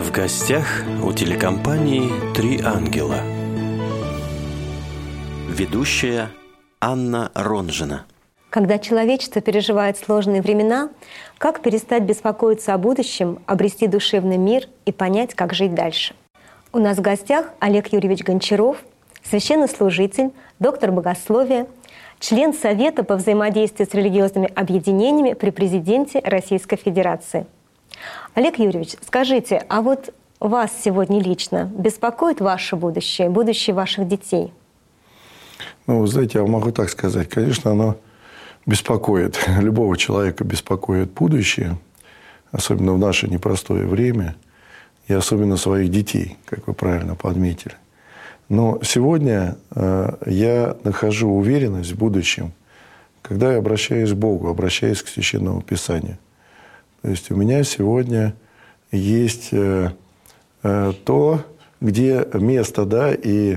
В гостях у телекомпании «Три ангела». Ведущая Анна Ронжина. Когда человечество переживает сложные времена, как перестать беспокоиться о будущем, обрести душевный мир и понять, как жить дальше? У нас в гостях Олег Юрьевич Гончаров, священнослужитель, доктор богословия, член Совета по взаимодействию с религиозными объединениями при президенте Российской Федерации. Олег Юрьевич, скажите, а вот вас сегодня лично беспокоит ваше будущее, будущее ваших детей? Ну, вы знаете, я могу так сказать. Конечно, оно беспокоит. Любого человека беспокоит будущее, особенно в наше непростое время, и особенно своих детей, как вы правильно подметили. Но сегодня я нахожу уверенность в будущем, когда я обращаюсь к Богу, обращаюсь к Священному Писанию. То есть у меня сегодня есть то, где место, да, и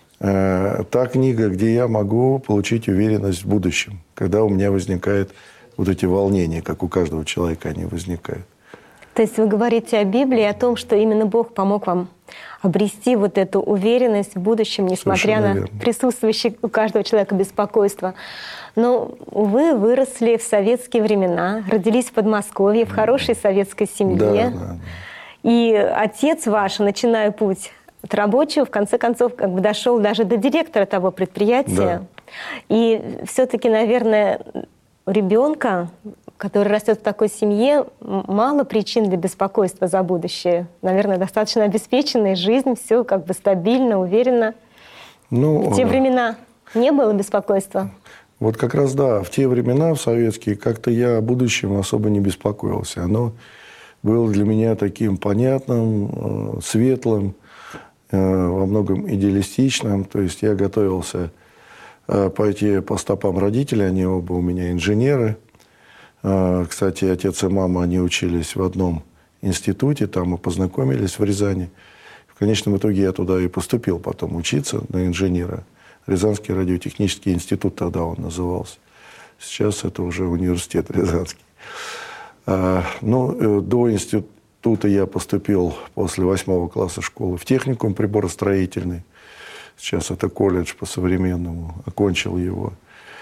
та книга, где я могу получить уверенность в будущем, когда у меня возникают вот эти волнения, как у каждого человека они возникают. То есть вы говорите о Библии, о том, что именно Бог помог вам обрести вот эту уверенность в будущем, несмотря на присутствующее у каждого человека беспокойство. Но вы выросли в советские времена, родились в Подмосковье, в хорошей советской семье. Да. И отец ваш, начиная путь от рабочего, в конце концов, как бы дошел даже до директора того предприятия. Да. И все-таки, наверное, у ребенка, который растет в такой семье, мало причин для беспокойства за будущее. Наверное, достаточно обеспеченная жизнь, все как бы стабильно, уверенно. В те времена не было беспокойства? Вот как раз да, в те времена, в советские, как-то я о будущем особо не беспокоился. Оно было для меня таким понятным, светлым, во многом идеалистичным. То есть я готовился пойти по стопам родителей, они оба у меня инженеры. Кстати, отец и мама, они учились в одном институте, там мы познакомились в Рязани. В конечном итоге я туда и поступил потом учиться на инженера. Рязанский радиотехнический институт тогда он назывался. Сейчас это уже университет Рязанский. До института я поступил после 8 класса школы в техникум приборостроительный. Сейчас это колледж по-современному. Окончил его.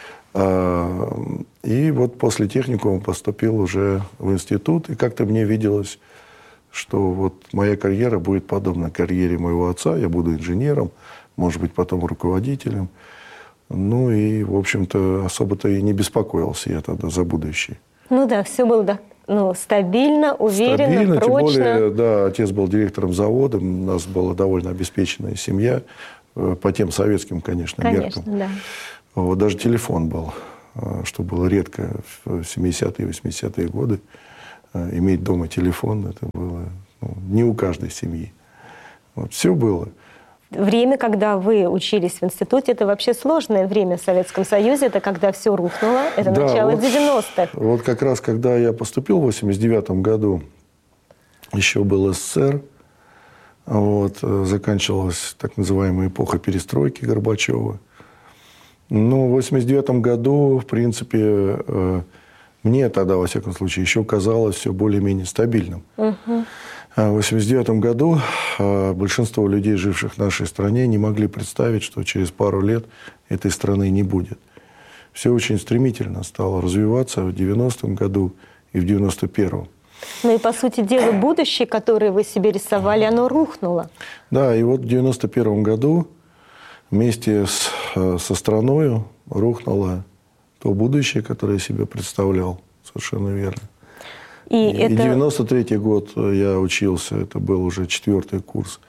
И вот после техникума поступил уже в институт. И как-то мне виделось, что вот моя карьера будет подобна карьере моего отца. Я буду инженером, может быть, потом руководителем. Ну и, в общем-то, особо-то и не беспокоился я тогда за будущее. Ну да, все было стабильно, уверенно, прочно. Тем более, да, отец был директором завода, у нас была довольно обеспеченная семья, по тем советским, конечно, меркам. Да. Вот даже телефон был, что было редко в 70-е, 80-е годы. Иметь дома телефон, это было не у каждой семьи. Вот, все было. Время, когда вы учились в институте, это вообще сложное время в Советском Союзе. Это когда все рухнуло, это да, начало 90-х. Вот как раз, когда я поступил в 89 году, еще был СССР. Вот, заканчивалась так называемая эпоха перестройки Горбачева. Но в 89 году, в принципе, мне тогда, во всяком случае, еще казалось все более-менее стабильным. В 89 году большинство людей, живших в нашей стране, не могли представить, что через пару лет этой страны не будет. Все очень стремительно стало развиваться в 90-м году и в 91-м. Ну и, по сути дела, будущее, которое вы себе рисовали, оно рухнуло. Да, и вот в 91 году вместе со страною рухнуло то будущее, которое я себе представлял. Совершенно верно. И 93-й год я учился, это был уже 4-й курс.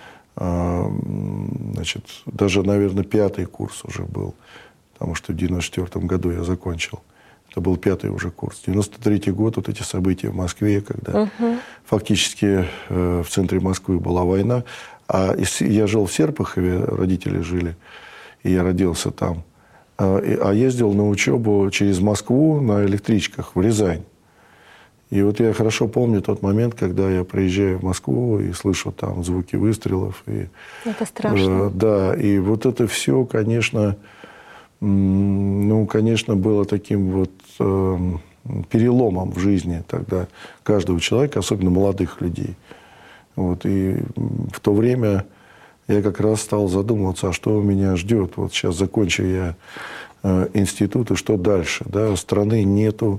Значит, даже, наверное, 5-й курс уже был, потому что в 94 году я закончил. Это был 5-й уже курс. 93-й год, вот эти события в Москве, когда фактически в центре Москвы была война. А я жил в Серпухове, родители жили, и я родился там. А ездил на учебу через Москву на электричках в Рязань. И вот я хорошо помню тот момент, когда я приезжаю в Москву и слышу там звуки выстрелов. И, это страшно. Да, и вот это все, конечно, конечно, было таким вот переломом в жизни тогда каждого человека, особенно молодых людей. Вот, и в то время я как раз стал задумываться, а что меня ждет. Вот сейчас закончу я институт, и что дальше? Да? Страны нету,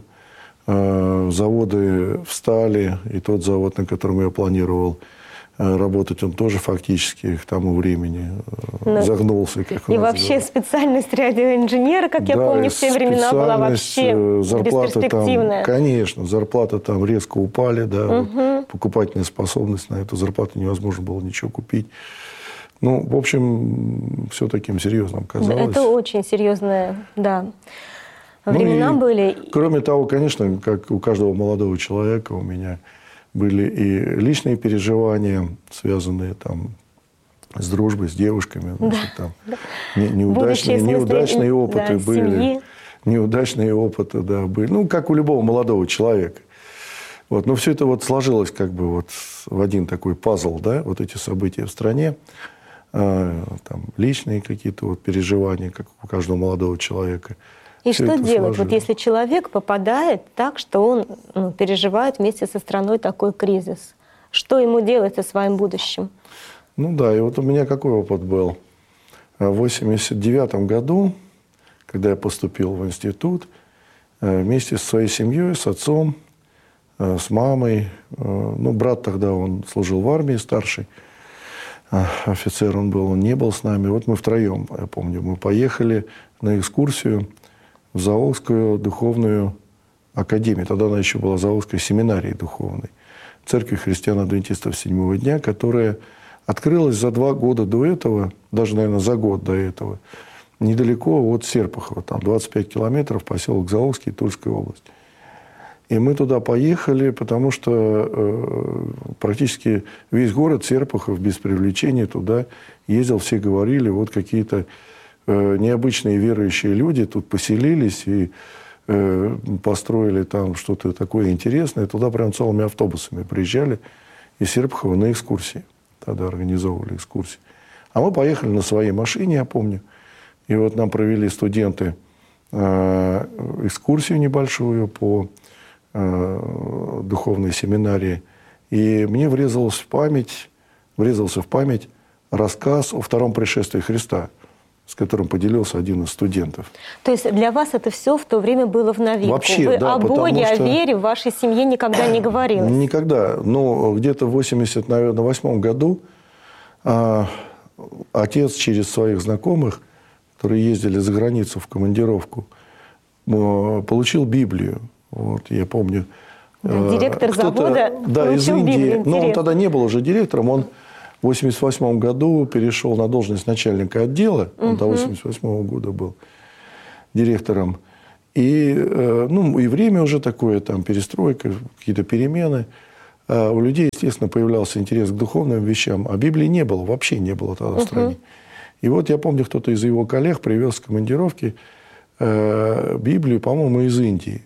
заводы встали, и тот завод, на котором я планировал работать, он тоже фактически к тому времени загнулся. Как и вообще специальность радиоинженера, как я помню, в те времена была вообще бесперспективная. Конечно, зарплаты там резко упали, да, покупательная способность, на эту зарплату невозможно было ничего купить. Ну, в общем, все таким серьезным казалось. Это очень серьезное, да. Времена были. Кроме того, конечно, как у каждого молодого человека, у меня были и личные переживания, связанные там с дружбой, с девушками. Значит, там, неудачные опыты были. Семьи. Неудачные опыты, да, были. Ну, как у любого молодого человека. Вот. Но все это вот сложилось как бы вот в один такой пазл, да, вот эти события в стране. Там, личные какие-то вот переживания, как у каждого молодого человека. И все что делать, вот если человек попадает так, что он переживает вместе со страной такой кризис? Что ему делать со своим будущим? Ну да, и вот у меня какой опыт был. В 1989 году, когда я поступил в институт, вместе со своей семьей, с отцом, с мамой, ну, брат тогда, он служил в армии, старший офицер он был, он не был с нами. Вот мы втроем, я помню, мы поехали на экскурсию в Заволжскую духовную академию. Тогда она еще была Заволжской семинарией духовной. Церковь христиан-адвентистов седьмого дня, которая открылась за 2 года до этого, даже, наверное, за год до этого, недалеко от Серпухова, там 25 километров, поселок Заволжский, Тульская область. И мы туда поехали, потому что практически весь город Серпухов без привлечения туда ездил, все говорили, вот какие-то необычные верующие люди тут поселились и построили там что-то такое интересное. Туда прям целыми автобусами приезжали из Серпухова на экскурсии. Тогда организовывали экскурсии. А мы поехали на своей машине, я помню. И вот нам провели студенты экскурсию небольшую по духовной семинарии. И мне врезался в память рассказ о втором пришествии Христа, с которым поделился один из студентов. То есть для вас это все в то время было в новинку? Вообще, вы да, о Боге, о вере в вашей семье никогда не говорилось? Никогда. Но где-то в 1988 году отец через своих знакомых, которые ездили за границу в командировку, получил Библию. Вот, я помню. Директор завода из Индии. Но он тогда не был уже директором. Он в 1988 году перешел на должность начальника отдела. Он до 1988 года был директором. И, и время уже такое, там, перестройка, какие-то перемены. У людей, естественно, появлялся интерес к духовным вещам. А Библии не было, вообще не было тогда в стране. И вот я помню, кто-то из его коллег привез с командировки Библию, по-моему, из Индии.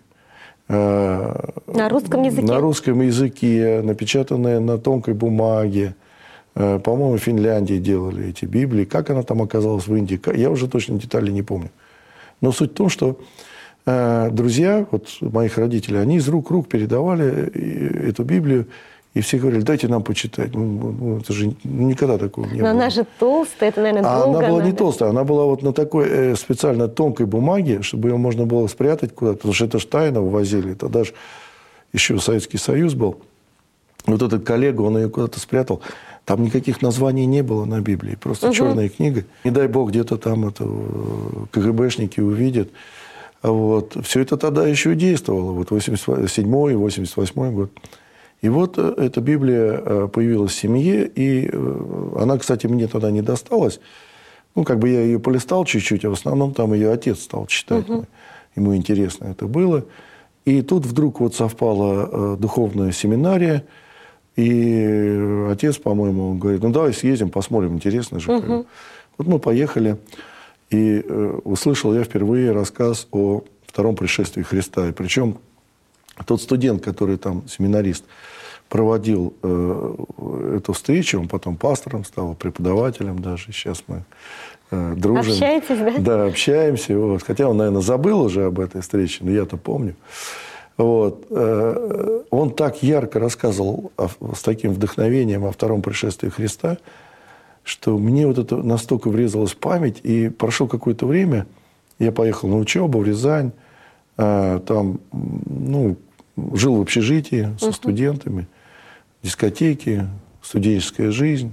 На русском языке? На русском языке, напечатанная на тонкой бумаге. По-моему, в Финляндии делали эти Библии. Как она там оказалась в Индии, я уже точно детали не помню. Но суть в том, что друзья вот моих родителей, они из рук в рук передавали эту Библию. И все говорили, дайте нам почитать. Это же никогда такого не было. Но она же толстая, это, наверное, долго. Она была не толстая, она была вот на такой специально тонкой бумаге, чтобы ее можно было спрятать куда-то, потому что это же тайно ввозили. Тогда же еще Советский Союз был. Вот этот коллега, он ее куда-то спрятал. Там никаких названий не было на Библии, просто черная книга. Не дай бог, где-то там КГБшники увидят. Вот. Все это тогда еще действовало. Вот 87-й, 88-й год. И вот эта Библия появилась в семье, и она, кстати, мне тогда не досталась. Ну, как бы я ее полистал чуть-чуть, а в основном там ее отец стал читать. Ему интересно это было. И тут вдруг вот совпала духовная семинария, и отец, по-моему, говорит, ну, давай съездим, посмотрим, интересно же. Вот мы поехали, и услышал я впервые рассказ о втором пришествии Христа. И причем тот студент, который там, семинарист, проводил эту встречу, он потом пастором стал, преподавателем даже. Сейчас мы дружим. Общаетесь, да? Да, общаемся. Вот. Хотя он, наверное, забыл уже об этой встрече, но я-то помню. Вот. Он так ярко рассказывал с таким вдохновением о втором пришествии Христа, что мне вот это настолько врезалось в память. И прошло какое-то время, я поехал на учебу в Рязань, там, ну, жил в общежитии со студентами, дискотеки, студенческая жизнь.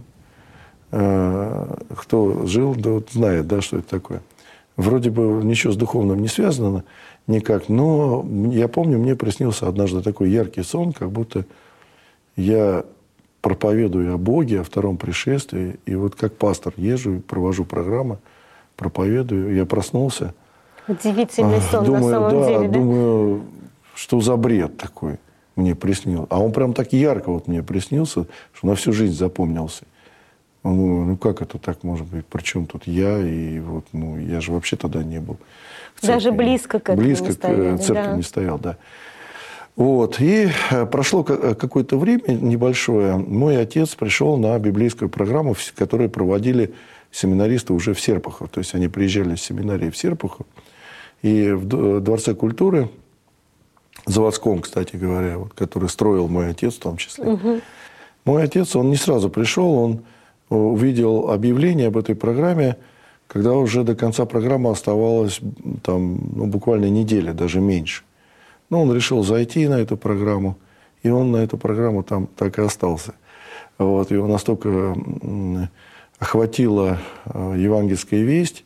Кто жил, да, вот знает, да, что это такое. Вроде бы ничего с духовным не связано никак, но я помню, мне приснился однажды такой яркий сон, как будто я проповедую о Боге, о втором пришествии, и вот как пастор езжу, провожу программы, проповедую, я проснулся. Удивительный сон думаю, на самом деле, да? Думаю, что за бред такой мне приснился. А он прям так ярко вот мне приснился, что на всю жизнь запомнился. Ну, как это так может быть? Причем тут я? И вот, ну, я же вообще тогда не был. Даже близко к этому близко не стояли, к церкви да. не стоял, да. Вот. И прошло какое-то время небольшое. Мой отец пришел на библейскую программу, которую проводили семинаристы уже в Серпухов. То есть они приезжали с семинарии в Серпухов. И в Дворце культуры, заводском, кстати говоря, вот, который строил мой отец в том числе. Мой отец, он не сразу пришел, он увидел объявление об этой программе, когда уже до конца программы оставалось там, ну, буквально неделя, даже меньше. Но он решил зайти на эту программу, и он на эту программу там так и остался. Вот, его настолько охватила евангельская весть,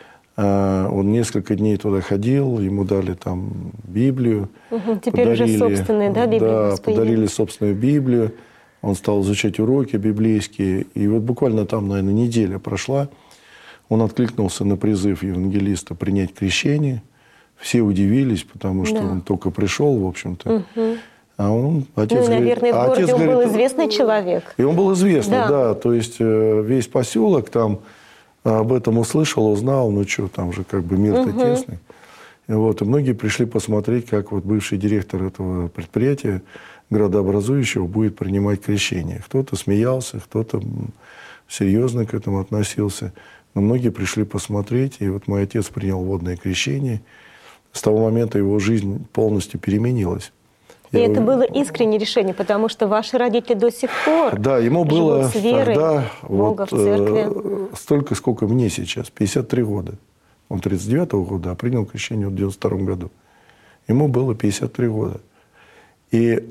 он несколько дней туда ходил, ему дали там Библию. Теперь подарили, уже собственная, да, Библия? Да, подарили собственную Библию. Он стал изучать уроки библейские. И вот буквально там, наверное, неделя прошла. Он откликнулся на призыв евангелиста принять крещение. Все удивились, потому что он только пришел, в общем-то. А он, отец, ну, наверное, в городе он был известный человек. И он был известный, да. То есть весь поселок там об этом услышал, узнал. Ну что, там же как бы мир-то тесный. Вот, и многие пришли посмотреть, как вот бывший директор этого предприятия градообразующего будет принимать крещение. Кто-то смеялся, кто-то серьезно к этому относился. Но многие пришли посмотреть. И вот мой отец принял водное крещение. С того момента его жизнь полностью переменилась. И это было искреннее решение, потому что ваши родители до сих пор да, ему было живут с верой тогда Бога вот, в церкви. Столько, сколько мне сейчас, 53 года. Он 39-го года, а принял крещение в 92-м году. Ему было 53 года. И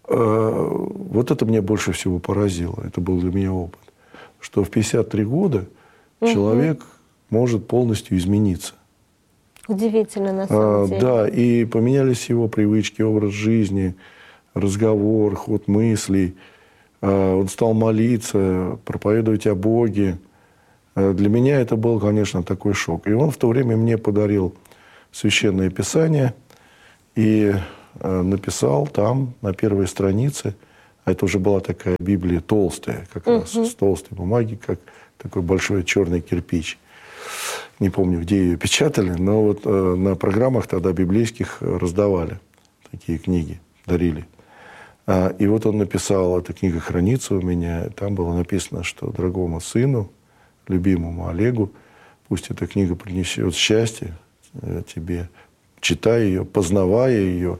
вот это меня больше всего поразило. Это был для меня опыт. Что в 53 года человек может полностью измениться. Удивительно, на самом деле. Да, и поменялись его привычки, образ жизни, разговор, ход мыслей. Он стал молиться, проповедовать о Боге. Для меня это был, конечно, такой шок. И он в то время мне подарил Священное Писание и написал там на первой странице, а это уже была такая Библия толстая, как раз с толстой бумаги, как такой большой черный кирпич. Не помню, где ее печатали, но вот на программах тогда библейских раздавали такие книги, дарили. И вот он написал, эта книга хранится у меня, там было написано, что дорогому сыну, любимому Олегу, пусть эта книга принесет счастье тебе, читая ее, познавая ее.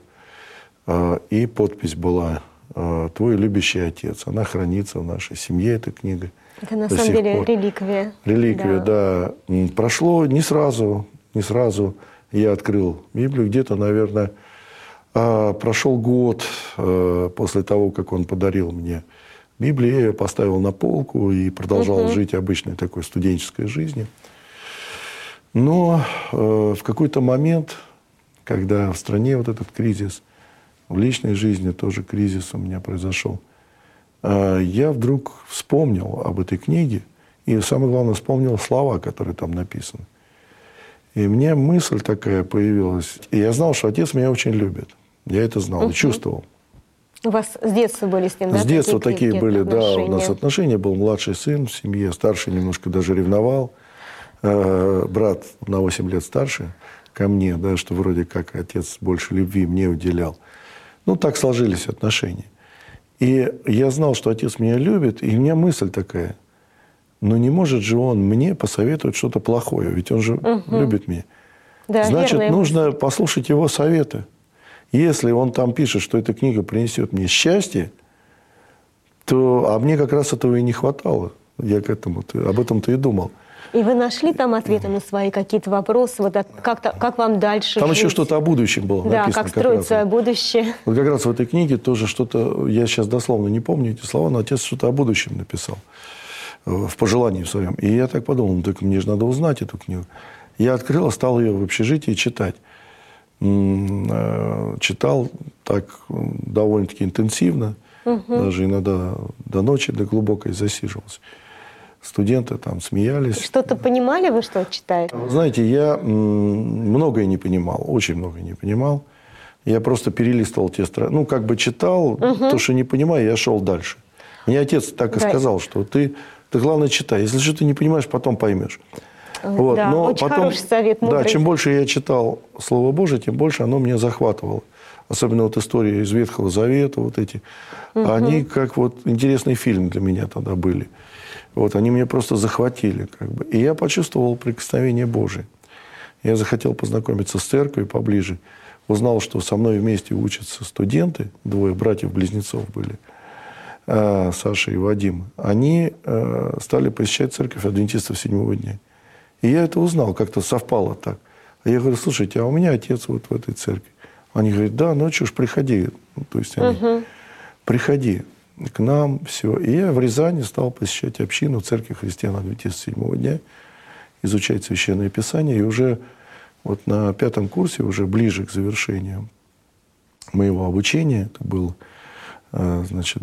И подпись была «Твой любящий отец». Она хранится в нашей семье, эта книга. Это на самом деле реликвия. Реликвия, да. Прошло не сразу я открыл Библию. Где-то, наверное, прошел год после того, как он подарил мне Библию. Я ее поставил на полку и продолжал жить обычной такой студенческой жизнью. Но в какой-то момент, когда в стране вот этот кризис, в личной жизни тоже кризис у меня произошел, я вдруг вспомнил об этой книге, и самое главное, вспомнил слова, которые там написаны. И мне мысль такая появилась. И я знал, что отец меня очень любит. Я это знал и чувствовал. У вас с детства были с ним, да? С детства такие были, отношения? да, у нас отношения. Был младший сын в семье, старший немножко даже ревновал. Брат на 8 лет старше ко мне, да, что вроде как отец больше любви мне уделял. Ну, так сложились отношения. И я знал, что отец меня любит, и у меня мысль такая, ну не может же он мне посоветовать что-то плохое, ведь он же любит меня. Да, значит, верная нужно послушать его советы. Если он там пишет, что эта книга принесет мне счастье, а мне как раз этого и не хватало. Я об этом-то и думал. И вы нашли там ответы на свои какие-то вопросы? Вот как вам дальше Там жить? еще что-то о будущем было написано. Да, как строить свое будущее. Вот как раз в этой книге тоже что-то, я сейчас дословно не помню эти слова, но отец что-то о будущем написал в пожелании в своем. И я так подумал, так мне же надо узнать эту книгу. Я открыл, стал ее в общежитии читать. Читал так довольно-таки интенсивно, даже иногда до ночи, до глубокой засиживался. Студенты там смеялись. Что-то понимали вы, что читаете? Знаете, я многое не понимал, очень многое не понимал. Я просто перелистывал те страницы. Как бы читал, то, что не понимаю, я шел дальше. Мне отец так и сказал, что ты главное читай. Если что-то не понимаешь, потом поймешь. Вот. Да, Но очень потом, хороший совет, мудрый. да, чем больше я читал Слово Божие, тем больше оно меня захватывало. Особенно вот истории из Ветхого Завета, вот эти. Они как вот интересный фильм для меня тогда были. Вот, они меня просто захватили. Как бы. И я почувствовал прикосновение Божие. Я захотел познакомиться с церковью поближе. Узнал, что со мной вместе учатся студенты, 2 братьев-близнецов были, Саша и Вадим. Они стали посещать церковь адвентистов 7-го дня. И я это узнал, как-то совпало так. А я говорю, слушайте, а у меня отец вот в этой церкви. Они говорят, да, ну что ж, приходи. То есть они, приходи к нам, все. И я в Рязани стал посещать общину, церковь христиан-адвентистов 7-го дня, изучать Священное Писание. И уже вот на 5-м курсе, уже ближе к завершению моего обучения, это был, значит,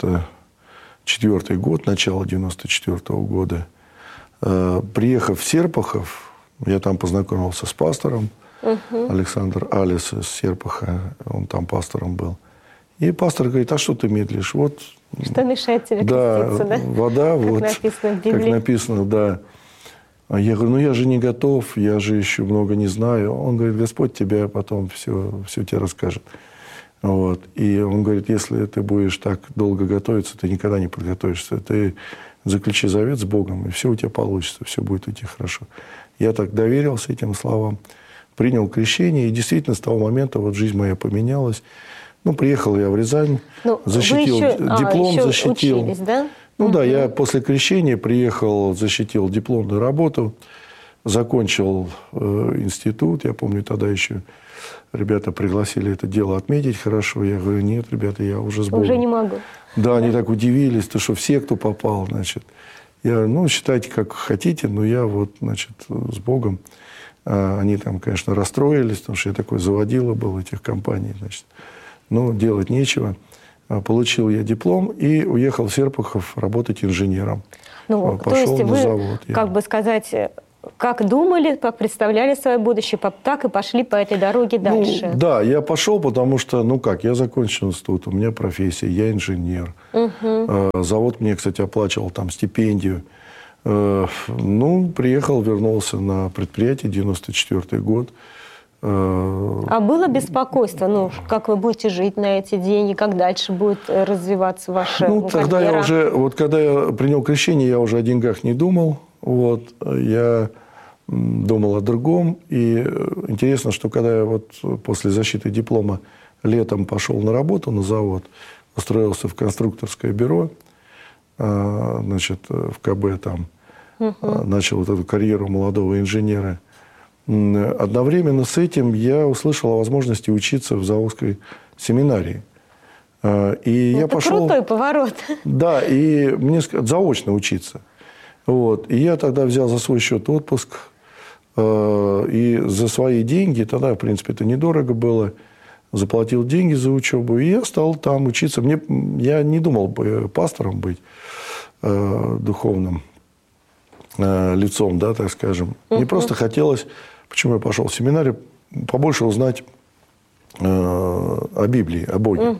94-й год, начало 94-го года, приехав в Серпухов, я там познакомился с пастором, Александр Алис из Серпуха, он там пастором был. И пастор говорит, а что ты медлишь? Вот, что мешает тебе креститься, да? Вода, как вот, написано в Библии. как написано, да. А я говорю, я же не готов, я же еще много не знаю. Он говорит, Господь тебе потом все тебе расскажет. Вот. И он говорит, если ты будешь так долго готовиться, ты никогда не подготовишься. Ты заключи завет с Богом, и все у тебя получится, все будет идти хорошо. Я так доверился этим словам, принял крещение, и действительно с того момента вот жизнь моя поменялась. Приехал я в Рязань, защитил диплом, защитил. Учились, да? Да, я после крещения приехал, защитил дипломную работу, закончил институт. Я помню, тогда еще ребята пригласили это дело отметить хорошо. Я говорю, нет, ребята, я уже с Богом. Уже не могу. Да, они так удивились, ты что, в секту попал, значит. Я, считайте, как хотите, но я вот, значит, с Богом. Они там, конечно, расстроились, потому что я такой заводила был этих компаний, значит. Но делать нечего. Получил я диплом и уехал в Серпухов работать инженером. То Пошел есть на вы, завод. как бы сказать, как думали, как представляли свое будущее, так и пошли по этой дороге дальше. Да, я пошел, потому что, я закончил институт, у меня профессия, я инженер. Завод мне, кстати, оплачивал там стипендию. Приехал, вернулся на предприятие, 94-й год. А было беспокойство, как вы будете жить на эти деньги, как дальше будет развиваться ваша карьера? Тогда я уже, когда я принял крещение, я уже о деньгах не думал. Я думал о другом. И интересно, что когда я после защиты диплома летом пошел на работу на завод, устроился в конструкторское бюро, значит, в КБ там, начал эту карьеру молодого инженера. Одновременно с этим я услышал о возможности учиться в Заволжской семинарии. И я пошел... крутой поворот. Да, и мне сказали, заочно учиться. И я тогда взял за свой счет отпуск. И за свои деньги, тогда, в принципе, это недорого было, заплатил деньги за учебу. И я стал там учиться. Я не думал пастором быть, духовным лицом, да, так скажем. Мне просто хотелось... Почему я пошел в семинарию? Побольше узнать о Библии, о Боге.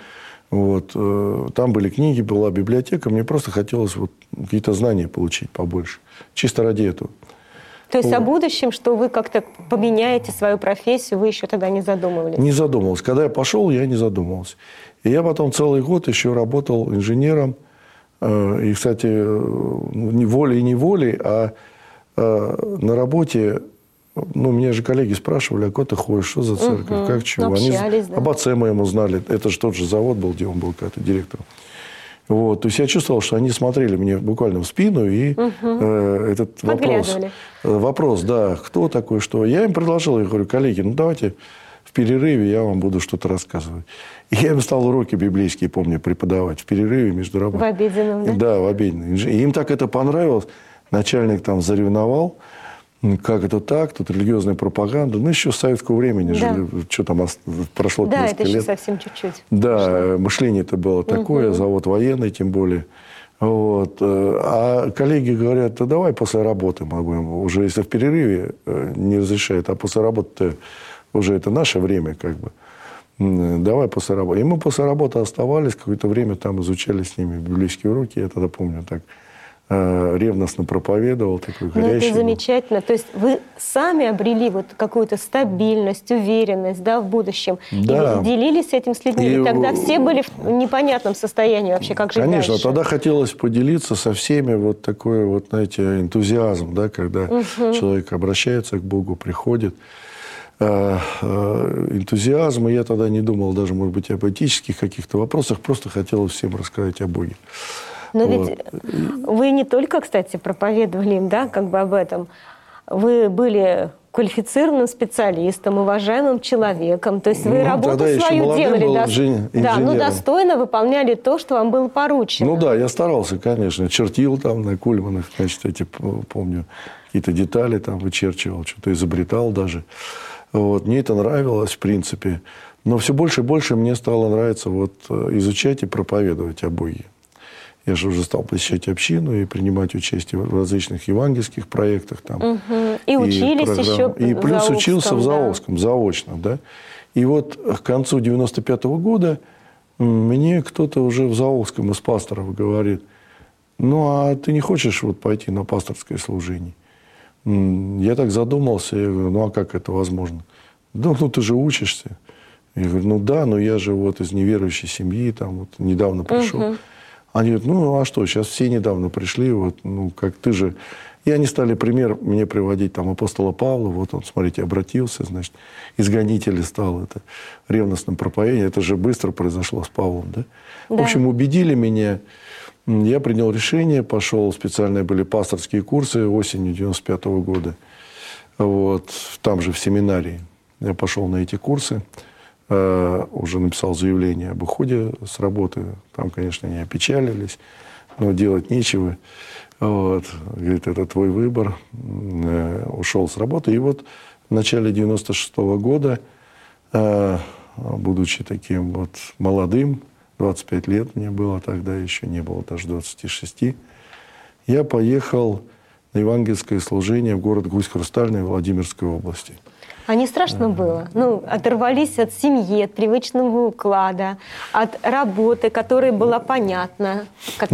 Там были книги, была библиотека. Мне просто хотелось какие-то знания получить побольше. Чисто ради этого. То есть о будущем, что вы как-то поменяете свою профессию, вы еще тогда не задумывались? Не задумывался. Когда я пошел, я не задумывался. И я потом целый год еще работал инженером. И, кстати, не волей-неволей, а на работе ну, меня же коллеги спрашивали, а куда ты ходишь, что за церковь, как чего. Общались, да. Об отце моему знали. Это же тот же завод был, где он был когда-то директором. Вот. То есть я чувствовал, что они смотрели мне буквально в спину, и этот вопрос, да, кто такой, что. Я им предложил, я говорю, коллеги, ну давайте в перерыве я вам буду что-то рассказывать. И я им стал уроки библейские, помню, преподавать в перерыве между работой. В обеденном, да? Да, в обеденном. И им так это понравилось. Начальник там заревновал. Как это так? Тут религиозная пропаганда. Ну, еще с советского времени жили. Что там прошло да, несколько лет. Да, лет. это еще совсем чуть-чуть. Да, мышление-то было такое, завод военный тем более. Вот. А коллеги говорят, да давай после работы мы будем. Уже если в перерыве не разрешает, а после работы уже это наше время как бы. Давай после работы. И мы после работы оставались, какое-то время там изучали с ними библейские уроки. Я тогда помню так. Ревностно проповедовал, такой горячий. Это замечательно. То есть вы сами обрели вот какую-то стабильность, уверенность, да, в будущем. Да. И делились этим с людьми. И тогда все были в непонятном состоянии вообще, как жить Конечно, дальше. тогда хотелось поделиться со всеми вот такой вот, знаете, энтузиазм, да, когда человек обращается к Богу, приходит. Энтузиазм, и я тогда не думал даже, может быть, об этических каких-то вопросах, просто хотелось всем рассказать о Боге. Но ведь вы не только, кстати, проповедовали им, да, как бы об этом. Вы были квалифицированным специалистом, уважаемым человеком. То есть вы работу свою делали, да, но достойно выполняли то, что вам было поручено. Ну да, я старался, конечно. Чертил там на Кульманах, значит, эти, помню, какие-то детали там вычерчивал, что-то изобретал даже. Вот. Мне это нравилось, в принципе. Но все больше и больше мне стало нравиться вот изучать и проповедовать о Боге. Я же уже стал посещать общину и принимать участие в различных евангельских проектах. Там, и учились еще и плюс учился в Заолском, заочно. Да? И вот к концу 95-го года мне кто-то уже в Заолском из пасторов говорит, ну, а ты не хочешь вот пойти на пасторское служение? Я так задумался, я говорю, ну, а как это возможно? Да, ну, ты же учишься. Я говорю, ну, да, но я же вот из неверующей семьи, там, вот, недавно пришел. Они говорят, ну, а что, сейчас все недавно пришли, вот, ну, как ты же... И они стали пример мне приводить, там, апостола Павла, вот он, смотрите, обратился, значит, изгонитель стал, это ревностным проповедием, это же быстро произошло с Павлом, да? В общем, убедили меня, я принял решение, пошел, специальные были пасторские курсы осенью 95-го года, вот, там же в семинарии, я пошел на эти курсы, уже написал заявление об уходе с работы. Там, конечно, они опечалились, но делать нечего. Вот. Говорит, это твой выбор. Ушел с работы. И вот в начале 96-го года, будучи таким вот молодым, 25 лет мне было тогда, еще не было даже 26, я поехал на евангельское служение в город Гусь-Хрустальный Владимирской области. А не страшно было? Ну, оторвались от семьи, от привычного уклада, от работы, которая была понятна,